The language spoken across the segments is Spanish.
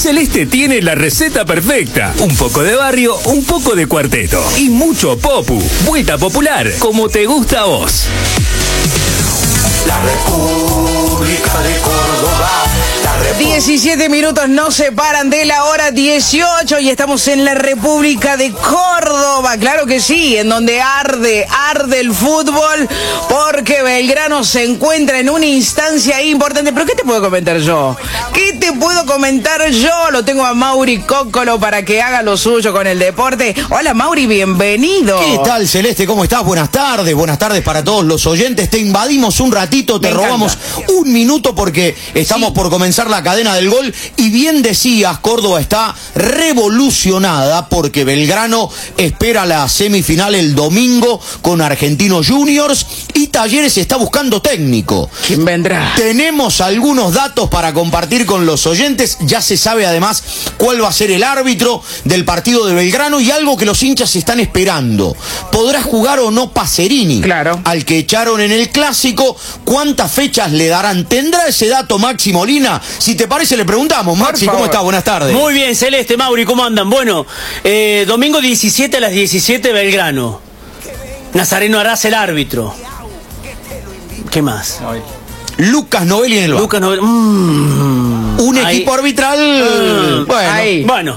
Celeste tiene la receta perfecta. Un poco de barrio, un poco de cuarteto y mucho popu. Vuelta popular, como te gusta a vos. La República de Córdoba. 17 minutos nos separan de la hora 18 y estamos en la República de Córdoba, claro que sí, en donde arde el fútbol, porque Belgrano se encuentra en una instancia importante. Pero ¿qué te puedo comentar yo? ¿Qué te puedo comentar yo? Lo tengo a Mauri Cóccolo para que haga lo suyo con el deporte. Hola Mauri, bienvenido. ¿Qué tal, Celeste? ¿Cómo estás? Buenas tardes para todos los oyentes. Te invadimos un ratito, te robamos un minuto porque estamos por comenzar la cadena del gol. Y bien decías, Córdoba está revolucionada porque Belgrano espera la semifinal el domingo con Argentinos Juniors y Talleres está buscando técnico. ¿Quién vendrá? Tenemos algunos datos para compartir con los oyentes. Ya se sabe además cuál va a ser el árbitro del partido de Belgrano y algo que los hinchas están esperando. ¿Podrá jugar o no Pacerini? Claro. Al que echaron en el Clásico. ¿Cuántas fechas le darán? ¿Tendrá ese dato Maxi Molina? Si te parece le preguntamos. Maxi, ¿cómo estás? Buenas tardes. Muy bien, Celeste, Mauri, ¿cómo andan? Bueno, domingo 17 a las 17 Belgrano. Nazareno Arás el árbitro. ¿Qué más? Lucas Novelli en el banco. Lucas Novelli. Un equipo arbitral. Bueno.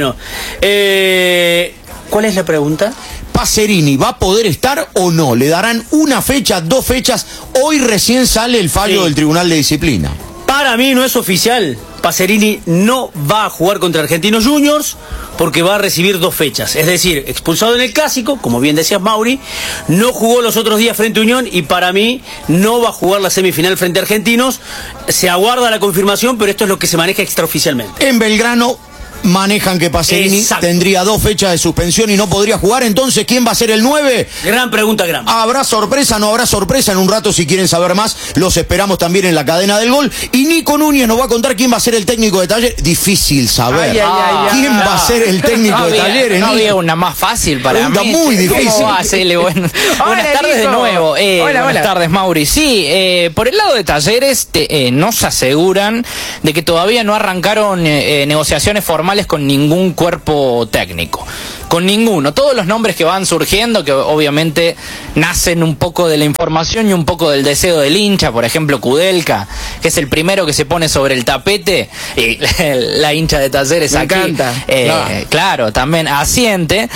¿Cuál es la pregunta? Pacerini, ¿va a poder estar o no? ¿Le darán una fecha, 2 fechas? Hoy recién sale el fallo del Tribunal de Disciplina. Para mí no es oficial. Pacerini no va a jugar contra Argentinos Juniors porque va a recibir 2 fechas. Es decir, expulsado en el Clásico, como bien decías Mauri, no jugó los otros días frente a Unión y para mí no va a jugar la semifinal frente a Argentinos. Se aguarda la confirmación, pero esto es lo que se maneja extraoficialmente. En Belgrano manejan que Pacerini tendría 2 fechas de suspensión y no podría jugar. Entonces, ¿quién va a ser el 9? Gran pregunta, ¿Habrá sorpresa? ¿No habrá sorpresa? En un rato, si quieren saber más, los esperamos también en la cadena del gol. Y Nico Núñez nos va a contar quién va a ser el técnico de Talleres. Difícil saber. ¿Quién va a ser el técnico de Talleres? No había una más fácil para mí. Muy difícil. ¿Cómo va a hacerle? Buenas tardes de nuevo. Buenas tardes, Mauri. Sí, por el lado de Talleres nos aseguran de que todavía no arrancaron negociaciones formales con ningún cuerpo técnico. Con ninguno. Todos los nombres que van surgiendo, que obviamente nacen un poco de la información y un poco del deseo del hincha, por ejemplo Kudelka, que es el primero que se pone sobre el tapete, y la hincha de Talleres Me aquí, encanta. claro, también asiente.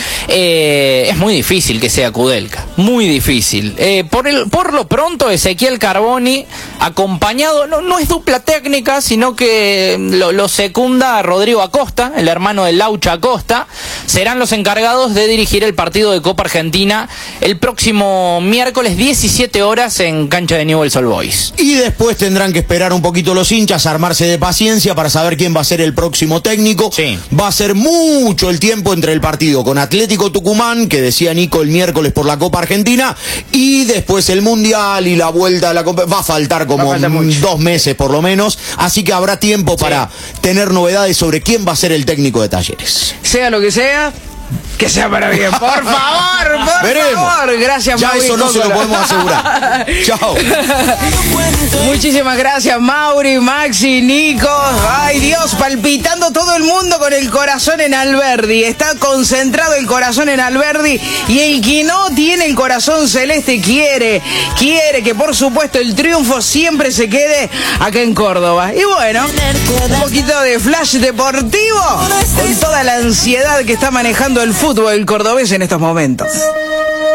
Es muy difícil que sea Kudelka, muy difícil. Por lo pronto Ezequiel Carboni, acompañado, no es dupla técnica, sino que lo secunda Rodrigo Acosta, el hermano de Laucha Acosta, serán los encargados de dirigir el partido de Copa Argentina el próximo miércoles 17 horas en cancha de Newell's Old Boys. Y después tendrán que esperar un poquito los hinchas, armarse de paciencia para saber quién va a ser el próximo técnico. Sí. Va a ser mucho el tiempo entre el partido con Atlético Tucumán, que decía Nico el miércoles por la Copa Argentina, y después el Mundial y la vuelta a la Copa. Va a faltar como 2 meses por lo menos, así que habrá tiempo para tener novedades sobre quién va a ser el técnico de Talleres. Sea lo que sea, que sea para bien, por favor, Veremos. favor. Gracias, Ya Mauri eso no se lo Cóccolo. podemos asegurar. Chao. Muchísimas gracias, Mauri, Maxi, Nico. Ay, Dios, palpitando todo el mundo con el corazón en Alberdi. Está concentrado el corazón en Alberdi. Y el que no tiene el corazón celeste quiere que, por supuesto, el triunfo siempre se quede acá en Córdoba. Y bueno, un poquito de flash deportivo con toda la ansiedad que está manejando el fútbol cordobés en estos momentos.